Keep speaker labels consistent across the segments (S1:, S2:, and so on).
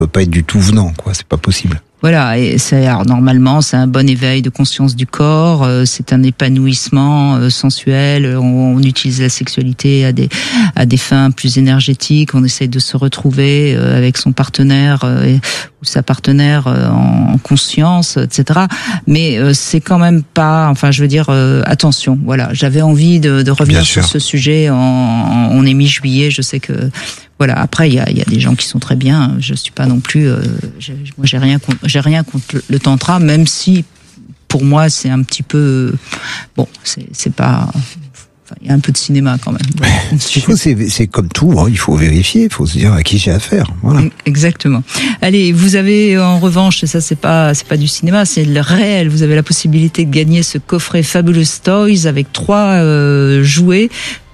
S1: peut pas être du tout venant, quoi. C'est pas possible.
S2: Voilà, et alors normalement c'est un bon éveil de conscience du corps, c'est un épanouissement sensuel, on utilise la sexualité à des fins plus énergétiques, on essaye de se retrouver avec son partenaire ou sa partenaire en conscience, etc. Mais c'est quand même pas, enfin je veux dire, attention, voilà, j'avais envie de revenir sur ce sujet, on est mi-juillet, je sais que... Voilà. Après, il y a des gens qui sont très bien. Je suis pas non plus. Moi, j'ai rien contre le tantra, même si pour moi c'est un petit peu. Bon, c'est pas. Enfin, il y a un peu de cinéma quand même.
S1: Ouais. C'est comme tout. Hein, il faut vérifier. Il faut se dire à qui j'ai affaire. Voilà.
S2: Exactement. Allez, vous avez en revanche, ça c'est pas du cinéma, c'est le réel. Vous avez la possibilité de gagner ce coffret Fabulous Toys avec 3 jouets.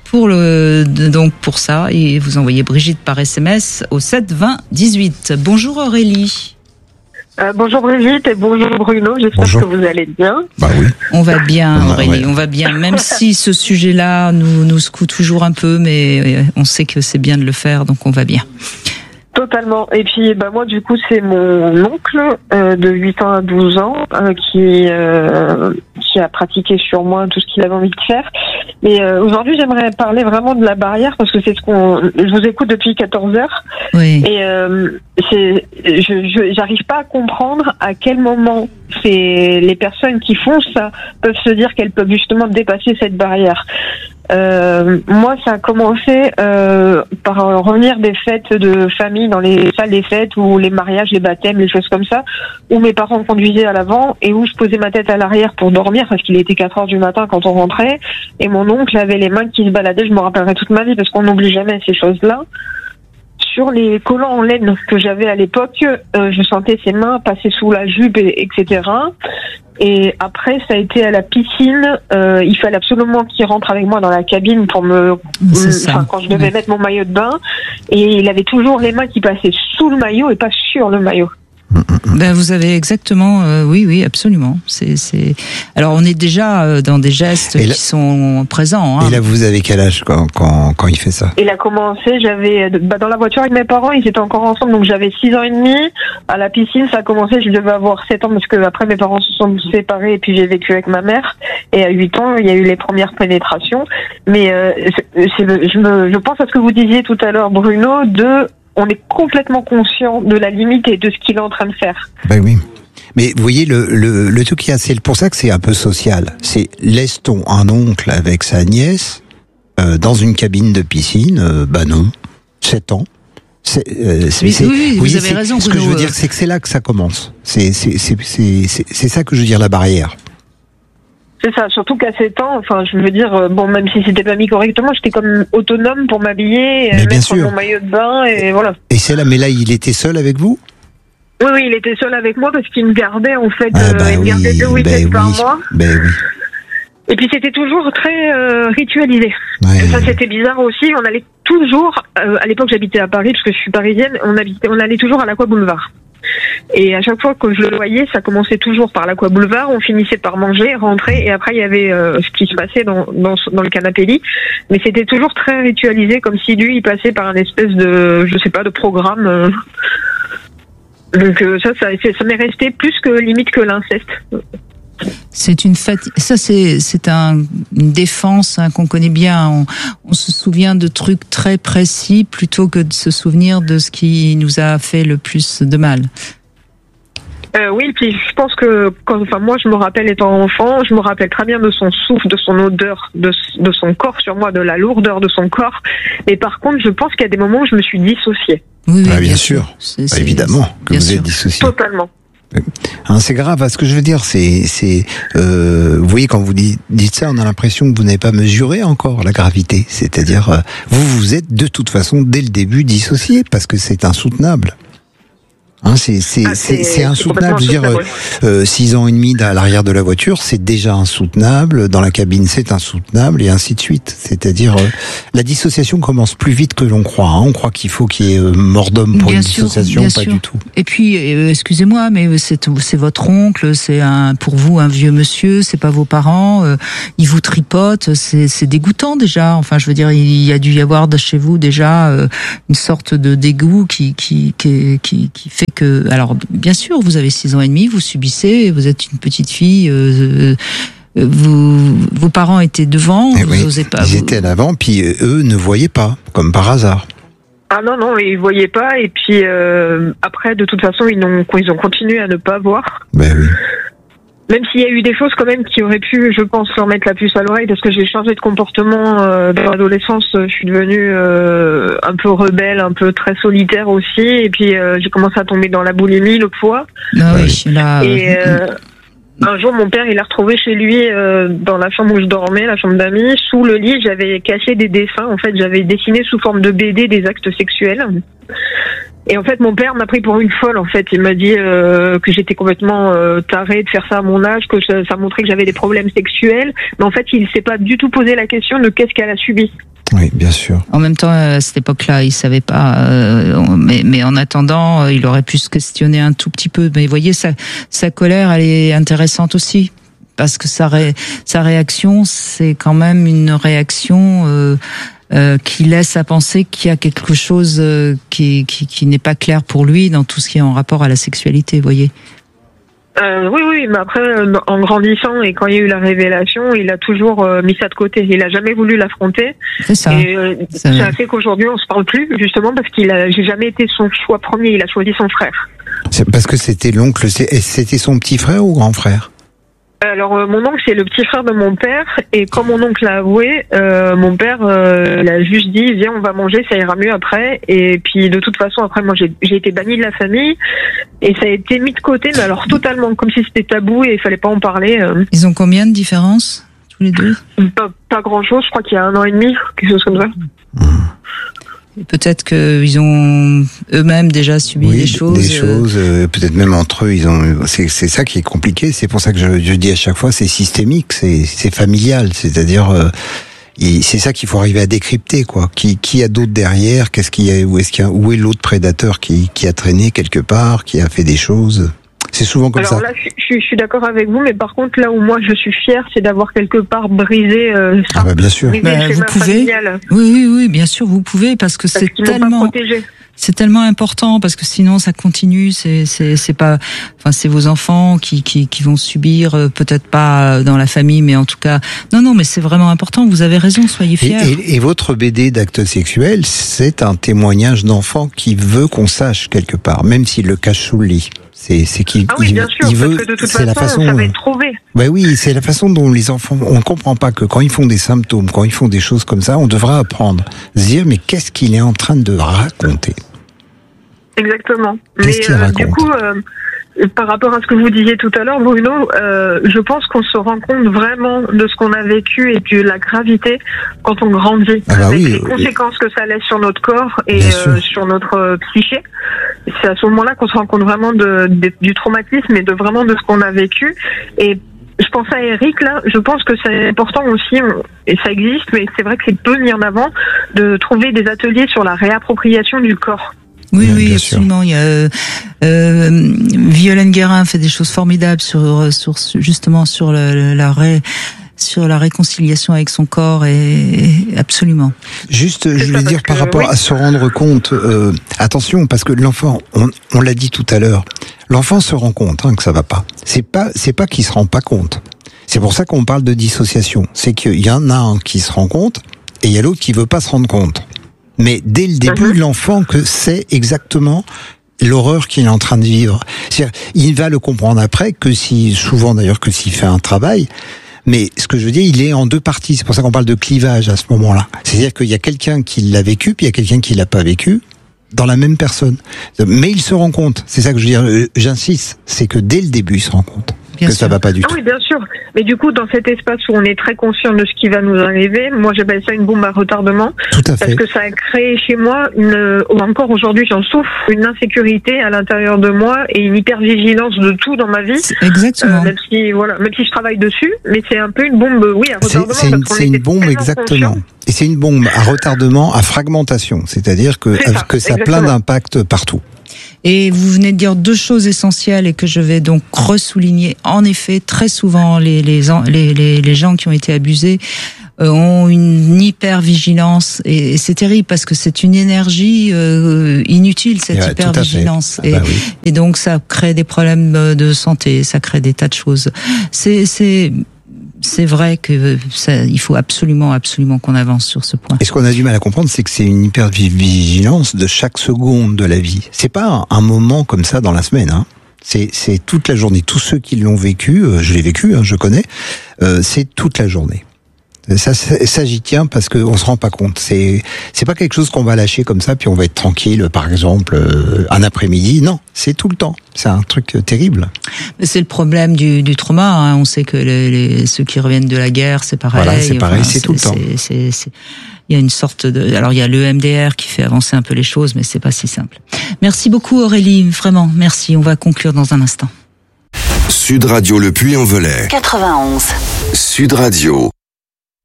S2: Donc pour ça, et vous envoyez Brigitte par SMS au 7 20 18. Bonjour Aurélie.
S3: Bonjour Brigitte et bonjour Bruno, j'espère que vous allez bien.
S1: Bah oui.
S2: On va bien Aurélie, on va bien, même si ce sujet-là nous secoue toujours un peu, mais on sait que c'est bien de le faire, donc on va bien.
S3: Totalement. Et puis moi du coup c'est mon oncle de 8 ans à 12 ans qui a pratiqué sur moi tout ce qu'il avait envie de faire. Mais aujourd'hui j'aimerais parler vraiment de la barrière parce que c'est je vous écoute depuis 14 heures.
S2: Oui.
S3: Et j'arrive pas à comprendre à quel moment les personnes qui font ça peuvent se dire qu'elles peuvent justement dépasser cette barrière. Moi, ça a commencé par revenir des fêtes de famille dans les salles des fêtes ou les mariages, les baptêmes, les choses comme ça, où mes parents conduisaient à l'avant et où je posais ma tête à l'arrière pour dormir parce qu'il était 4 heures du matin quand on rentrait et mon oncle avait les mains qui se baladaient. Je me rappellerai toute ma vie parce qu'on n'oublie jamais ces choses-là. Sur les collants en laine que j'avais à l'époque, je sentais ses mains passer sous la jupe, etc. Et après, ça a été à la piscine. Il fallait absolument qu'il rentre avec moi dans la cabine pour quand je devais mettre mon maillot de bain. Et il avait toujours les mains qui passaient sous le maillot et pas sur le maillot.
S2: Ben vous avez exactement, oui, absolument. Alors on est déjà dans des gestes qui sont présents. Hein.
S1: Et là, vous avez quel âge quand il fait ça?
S3: Il a commencé, j'avais dans la voiture avec mes parents, ils étaient encore ensemble, donc j'avais 6 ans et demi. À la piscine, ça a commencé, je devais avoir 7 ans parce que après mes parents se sont séparés et puis j'ai vécu avec ma mère. Et à 8 ans, il y a eu les premières pénétrations. Mais je pense à ce que vous disiez tout à l'heure, Bruno, on est complètement conscient de la limite et de ce qu'il est en train de faire.
S1: Ben oui. Mais vous voyez, le truc qu'il y a, c'est pour ça que c'est un peu social. C'est laisse-t-on un oncle avec sa nièce dans une cabine de piscine? Ben non. 7 ans.
S2: Oui, vous avez raison.
S1: Ce que je veux dire, c'est que c'est là que ça commence. C'est ça que je veux dire, la barrière.
S3: C'est ça, surtout qu'à 7 ans, enfin, je veux dire, même si c'était pas mis correctement, j'étais comme autonome pour m'habiller, mettre mon maillot de bain, et voilà.
S1: Et mais là, il était seul avec vous?
S3: Oui, il était seul avec moi parce qu'il me gardait, en fait, il me gardait 2 week-ends par mois.
S1: Ben oui.
S3: Et puis c'était toujours très ritualisé.
S1: Ouais.
S3: Ça, c'était bizarre aussi, on allait toujours, à l'époque j'habitais à Paris, parce que je suis parisienne, on allait toujours à l'Aqua Boulevard. Et à chaque fois que je le voyais, ça commençait toujours par l'Aqua Boulevard, on finissait par manger, rentrer, et après il y avait ce qui se passait dans le canapé lit. Mais c'était toujours très ritualisé, comme si lui, il passait par une espèce de, je sais pas, de programme. Donc ça m'est resté plus que limite que l'inceste.
S2: C'est une fête. Ça, c'est une défense qu'on connaît bien. On se souvient de trucs très précis plutôt que de se souvenir de ce qui nous a fait le plus de mal.
S3: Oui, puis je pense que moi je me rappelle étant enfant, je me rappelle très bien de son souffle, de son odeur, de son corps sur moi, de la lourdeur de son corps. Mais par contre, je pense qu'il y a des moments où je me suis dissociée.
S2: Oui,
S1: bien sûr. Évidemment que vous êtes dissociée.
S3: Totalement.
S1: C'est grave. Ce que je veux dire, vous voyez, quand vous dites ça, on a l'impression que vous n'avez pas mesuré encore la gravité. C'est-à-dire, vous êtes de toute façon dès le début dissocié parce que c'est insoutenable. C'est insoutenable. Je veux dire, 6 ans et demi à l'arrière de la voiture, c'est déjà insoutenable. Dans la cabine, c'est insoutenable, et ainsi de suite. C'est-à-dire, la dissociation commence plus vite que l'on croit. On croit qu'il faut qu'il y ait mort d'homme pour une dissociation, pas du tout.
S2: Et puis, excusez-moi, mais c'est votre oncle, c'est pour vous un vieux monsieur, c'est pas vos parents. Il vous tripote, c'est dégoûtant déjà. Enfin, je veux dire, il y a dû y avoir chez vous déjà une sorte de dégoût qui fait que, alors bien sûr, vous avez 6 ans et demi, vous subissez, vous êtes une petite fille, vos parents étaient devant, vous n'osez pas.
S1: Ils étaient à l'avant, puis eux ne voyaient pas, comme par hasard.
S3: Ah non, ils voyaient pas, et puis après, de toute façon, ils ont continué à ne pas voir.
S1: Ben oui.
S3: Même s'il y a eu des choses quand même qui auraient pu, je pense, leur mettre la puce à l'oreille, parce que j'ai changé de comportement dans l'adolescence. Je suis devenue un peu rebelle, un peu très solitaire aussi, et puis j'ai commencé à tomber dans la boulimie, le poids.
S2: Ah oui, là.
S3: Et un jour, mon père, il a retrouvé chez lui, dans la chambre où je dormais, la chambre d'amis, sous le lit, j'avais caché des dessins. En fait, j'avais dessiné sous forme de BD des actes sexuels. Et en fait, mon père m'a pris pour une folle. En fait, il m'a dit que j'étais complètement tarée de faire ça à mon âge, que ça montrait que j'avais des problèmes sexuels. Mais en fait, il s'est pas du tout posé la question de qu'est-ce qu'elle a subi.
S1: Oui, bien sûr.
S2: En même temps, à cette époque-là, il savait pas. Mais en attendant, il aurait pu se questionner un tout petit peu. Mais vous voyez, sa colère, elle est intéressante aussi, parce que sa réaction, c'est quand même une réaction qui laisse à penser qu'il y a quelque chose qui n'est pas clair pour lui dans tout ce qui est en rapport à la sexualité, vous voyez.
S3: Oui, mais après, en grandissant et quand il y a eu la révélation, il a toujours mis ça de côté. Il a jamais voulu l'affronter.
S2: C'est ça.
S3: Et ça a fait qu'aujourd'hui, on se parle plus, justement, parce j'ai jamais été son choix premier. Il a choisi son frère.
S1: C'est parce que c'était l'oncle. C'était son petit frère ou grand frère?
S3: Alors, mon oncle, c'est le petit frère de mon père, et quand mon oncle l'a avoué, mon père l'a juste dit, viens, on va manger, ça ira mieux après. Et puis, de toute façon, après, moi, j'ai été bannie de la famille, et ça a été mis de côté, mais alors totalement, comme si c'était tabou et il fallait pas en parler.
S2: Ils ont combien de différence, tous les deux?
S3: Pas grand-chose, je crois qu'il y a 1 an et demi, quelque chose comme ça.
S2: Peut-être qu'ils ont eux-mêmes déjà subi des choses.
S1: Des choses, peut-être même entre eux, c'est ça qui est compliqué. C'est pour ça que je dis à chaque fois, c'est systémique, c'est familial. C'est-à-dire, c'est ça qu'il faut arriver à décrypter, quoi. Qui a d'autre derrière? Qu'est-ce qu'il y a? Où est l'autre prédateur qui a traîné quelque part, qui a fait des choses? C'est souvent comme ça.
S3: Alors là, je suis d'accord avec vous, mais par contre, là où moi je suis fière, c'est d'avoir quelque part brisé ça.
S1: Ah bah bien sûr.
S3: Brisé le schéma familial.
S2: Oui, bien sûr, vous pouvez, parce que c'est tellement important, parce que sinon ça continue. C'est pas, enfin, c'est vos enfants qui vont subir, peut-être pas dans la famille, mais en tout cas, non, mais c'est vraiment important. Vous avez raison, soyez fiers.
S1: Et votre BD d'actes sexuels, c'est un témoignage d'enfant qui veut qu'on sache quelque part, même s'il le cache sous le lit. C'est qu'il
S3: bien sûr,
S1: il veut,
S3: parce que de toute
S1: façon,
S3: ça va être trouvé.
S1: Ben oui, c'est la façon dont les enfants, on ne comprend pas que quand ils font des symptômes, quand ils font des choses comme ça, on devrait apprendre, se dire mais qu'est-ce qu'il est en train de raconter?
S3: Exactement.
S1: Qu'est-ce qu'il raconte?
S3: Du coup, par rapport à ce que vous disiez tout à l'heure, Bruno, je pense qu'on se rend compte vraiment de ce qu'on a vécu et de la gravité quand on grandit, avec les conséquences que ça laisse sur notre corps et sur notre psyché. C'est à ce moment-là qu'on se rend compte vraiment du traumatisme et vraiment de ce qu'on a vécu. Et je pense à Eric, là, je pense que c'est important aussi, et ça existe, mais c'est vrai que c'est peu mis en avant, de trouver des ateliers sur la réappropriation du corps.
S2: Oui, absolument. Il y a Violaine Guérin fait des choses formidables justement sur la réconciliation avec son corps, et absolument.
S1: Juste, je voulais dire par rapport à se rendre compte, attention, parce que l'enfant, on l'a dit tout à l'heure, l'enfant se rend compte que ça va pas. C'est pas qu'il se rend pas compte. C'est pour ça qu'on parle de dissociation. C'est qu'il y en a un qui se rend compte et il y a l'autre qui veut pas se rendre compte. Mais dès le début, l'enfant sait exactement l'horreur qu'il est en train de vivre. C'est-à-dire, il va le comprendre après, souvent d'ailleurs que s'il fait un travail. Mais ce que je veux dire, il est en deux parties. C'est pour ça qu'on parle de clivage à ce moment-là. C'est-à-dire qu'il y a quelqu'un qui l'a vécu, puis il y a quelqu'un qui l'a pas vécu, dans la même personne. Mais il se rend compte. C'est ça que je veux dire. J'insiste. C'est que dès le début, il se rend compte.
S2: Bien
S1: que
S2: sûr.
S1: ça va pas du tout.
S3: Oui, bien sûr. Mais du coup, dans cet espace où on est très conscient de ce qui va nous arriver, moi j'appelle ça une bombe à retardement.
S1: Tout à
S3: Parce
S1: fait.
S3: que ça a créé chez moi encore aujourd'hui j'en souffre, une insécurité à l'intérieur de moi et une hypervigilance de tout dans ma vie.
S2: Exactement.
S3: Même si je travaille dessus, mais c'est un peu une bombe, oui, à retardement.
S1: C'est une bombe, exactement.
S3: Conscient.
S1: Et c'est une bombe à retardement, à fragmentation. C'est-à-dire que ça a
S3: exactement.
S1: plein d'impacts partout.
S2: Et vous venez de dire deux choses essentielles et que je vais donc ressouligner. En effet, très souvent, les gens qui ont été abusés ont une hypervigilance et c'est terrible parce que c'est une énergie inutile, cette hypervigilance. Et donc ça crée des problèmes de santé, ça crée des tas de choses. C'est vrai que il faut absolument qu'on avance sur ce point.
S1: Et ce qu'on a du mal à comprendre, c'est que c'est une hypervigilance de chaque seconde de la vie. C'est pas un moment comme ça dans la semaine, hein. C'est toute la journée. Tous ceux qui l'ont vécu, je l'ai vécu, je connais, c'est toute la journée. Ça j'y tiens parce qu'on se rend pas compte. C'est pas quelque chose qu'on va lâcher comme ça puis on va être tranquille, par exemple, un après-midi. Non, c'est tout le temps. C'est un truc terrible.
S2: Mais c'est le problème du trauma. Hein. On sait que ceux qui reviennent de la guerre, c'est pareil.
S1: Voilà, c'est pareil, c'est tout le temps.
S2: Il y a une sorte de. Alors il y a le MDR qui fait avancer un peu les choses, mais c'est pas si simple. Merci beaucoup Aurélie, vraiment. Merci. On va conclure dans un instant.
S4: Sud Radio Le Puy-en-Velay.
S5: 91.
S4: Sud Radio.